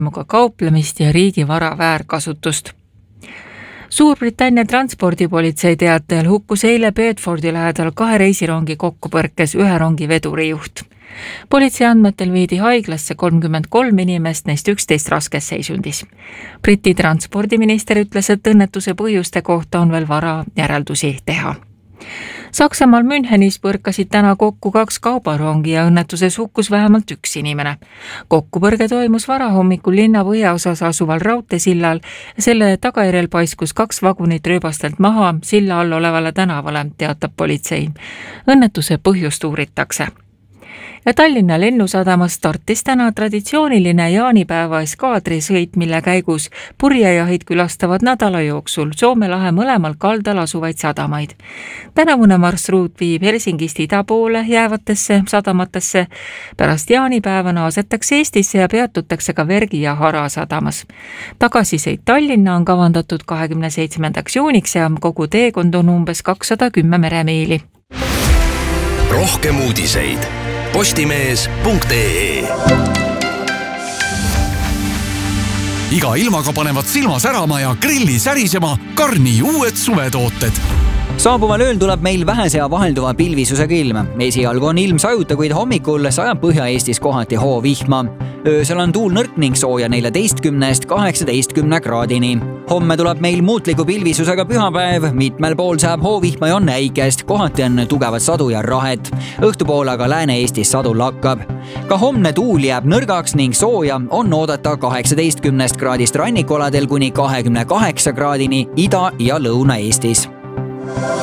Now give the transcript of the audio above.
muga kauplemist ja riigivara väärkasutust. Suurbritannia transpordipolitsei teatajal hukkus eile Bedfordi lähedal 2 reisirongi kokkupõrkes 1 rongi vedurijuht. Politsei andmetel viidi haiglasse 33 inimest, neist 11 raskes seisundis. Briti transpordiminister ütles, et õnnetuse põhjuste kohta on veel vara järeldusi teha. Saksamaal Münchenis põrkasid täna kokku 2 kaubarongi ja õnnetuses hukkus vähemalt 1 inimene. Kokkupõrge toimus varahommikul linna põhjaosas asuval raudteesillal ja selle tagajärjel paiskus 2 vagunit rööbastelt maha silla all olevale tänavale, teatab politsei. Õnnetuse põhjust uuritakse. Ja Tallinna lennusadamas startis täna traditsiooniline jaanipäeva eskaadrisõit, mille käigus purjejahid külastavad nädala jooksul Soome lahe mõlemal kaldal asuvaid sadamaid. Tänavune marsruut viib Helsingist ida poole jäävatesse sadamatesse. Pärast jaanipäeva naasetakse Eestisse ja peatutakse ka Vergi ja Hara sadamas. Tagasisõit Tallinna on kavandatud 27. juuniks ja kogu teekond on umbes 210 meremiili. Rohkem uudiseid postimees.ee. Iga ilmaga panevad silma särama ja grilli särisema Karni uued suvetooted. Saabuval ööl tuleb meil vähese ja vahelduva pilvisusega ilm. Esialgu on ilm sajuta, kuid hommikul sajab Põhja-Eestis kohati hoovihma. Öösel on tuul nõrk ning sooja 14–18 kraadini. Homme tuleb meil muutliku pilvisusega pühapäev, mitmel pool saab hoovihma ja on näikest, kohati on tugevat sadu ja rahet. Õhtupool aga Lääne-Eestis sadu lakkab. Ka homne tuul jääb nõrgaks ning sooja on oodata 18 kraadist rannikualadel kuni 28 kraadini Ida- ja Lõuna-Eestis.